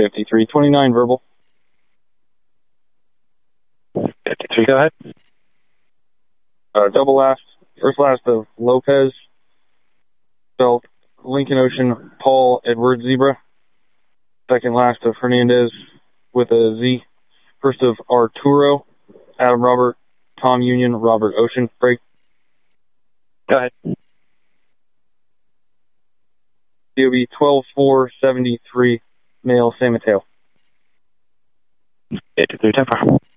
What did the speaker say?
5329 verbal. 53, go ahead. Double last, first last of Lopez, spelled Lincoln Ocean, Paul Edward Zebra. Second last of Hernandez with a Z. First of Arturo, Adam Robert, Tom Union, Robert Ocean. Break. Go ahead. DOB 12473, male San Mateo. 53, 10-4.